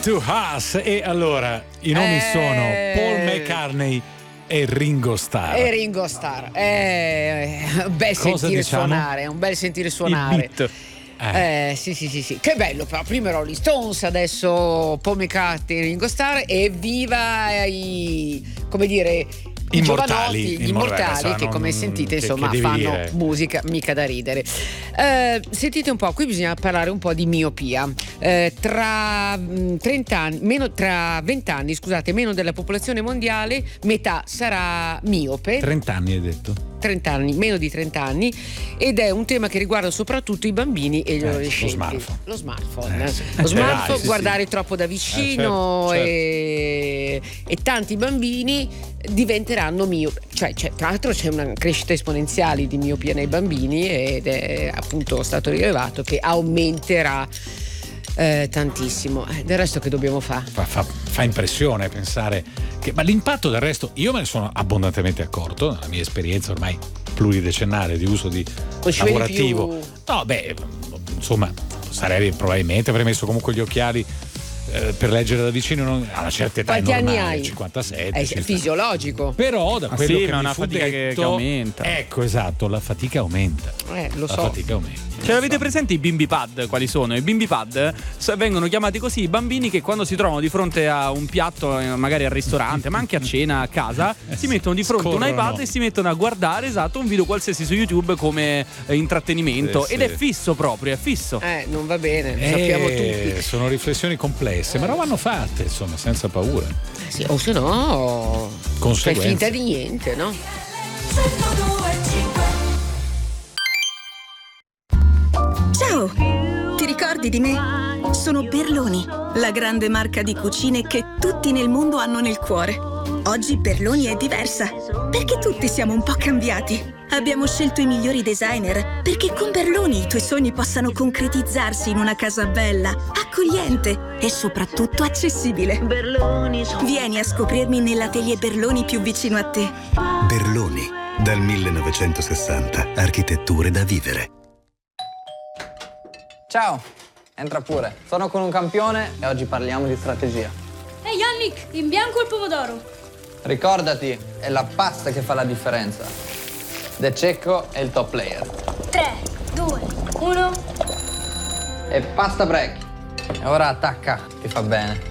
to Us. E allora i nomi sono Paul McCartney e Ringo Starr. Un bel sentire suonare, un bel sentire suonare. Il beat. Sì. Che bello, però prima Rolling Stones, adesso Paul McCartney e Ringo Starr, e viva come dire, i giovanotti, gli immortali, che come sentite insomma fanno musica mica da ridere. Sentite un po', qui bisogna parlare un po' di miopia. Tra 30 anni, tra 20 anni, scusate, meno della popolazione mondiale, metà sarà miope. 30 anni hai detto? 30 anni, meno di 30 anni, ed è un tema che riguarda soprattutto i bambini e gli adolescenti. Lo smartphone. Lo smartphone, guardare troppo da vicino, certo. E tanti bambini diventeranno miopi. Cioè, tra l'altro c'è una crescita esponenziale di miopia nei bambini, ed è appunto stato rilevato che aumenterà tantissimo. Del resto che dobbiamo fare? Fa impressione pensare che, ma l'impatto del resto io me ne sono abbondantemente accorto nella mia esperienza ormai pluridecennale di uso di lavorativo. No, insomma, probabilmente avrei messo comunque gli occhiali per leggere da vicino a una certa età. Quanti anni hai? 57. È fisiologico. Però da quello che è una fatica che aumenta. Ecco, esatto, la fatica aumenta. Lo so. La fatica aumenta. Ce l'avete presente i bimbi pad? Quali sono? I bimbi pad vengono chiamati così i bambini che quando si trovano di fronte a un piatto, magari al ristorante, ma anche a cena, a casa, si mettono di fronte a un iPad e si mettono a guardare, un video qualsiasi su YouTube come intrattenimento. Ed è fisso proprio, è fisso. Non va bene, sappiamo tutti. Sono riflessioni complesse, però vanno fatte, insomma, senza paura. Sì, o se no fai finta di niente, no? Ciao! Ti ricordi di me? Sono Berloni, la grande marca di cucine che tutti nel mondo hanno nel cuore. Oggi Berloni è diversa, perché tutti siamo un po' cambiati. Abbiamo scelto i migliori designer, perché con Berloni i tuoi sogni possano concretizzarsi in una casa bella, accogliente e soprattutto accessibile. Vieni a scoprirmi nell'atelier Berloni più vicino a te. Berloni, dal 1960, architetture da vivere. Ciao, entra pure. Sono con un campione e oggi parliamo di strategia. Ehi Yannick, in bianco il pomodoro. Ricordati, è la pasta che fa la differenza. De Cecco è il top player. 3, 2, 1. E pasta break. E ora attacca, ti fa bene.